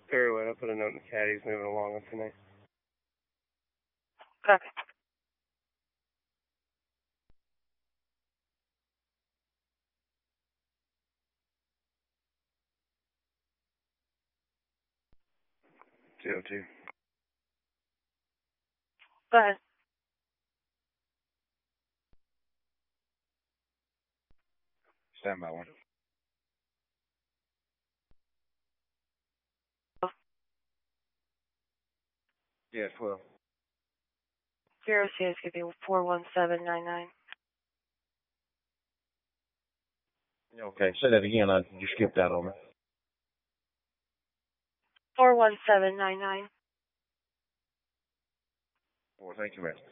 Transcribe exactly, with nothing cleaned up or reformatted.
Very well. I'll put a note in the caddy. He's moving along with tonight. Copy. Zero two. Go ahead. Stand by one. Yeah, twelve. Zero C is going to be four one seven nine nine. Okay, say that again. I, you skipped out on me. four one seven nine nine. Well, thank you, man.